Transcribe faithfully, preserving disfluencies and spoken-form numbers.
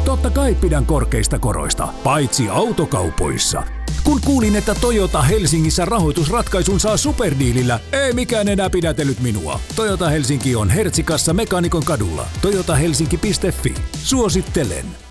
Totta kai pidän korkeista koroista, paitsi autokaupoissa. Kun kuulin, että Toyota Helsingissä rahoitusratkaisun saa superdiilillä, ei mikään enää pidätellyt minua. Toyota Helsinki on Hertsikassa Mekaanikon kadulla. toyota helsinki piste fi. Suosittelen.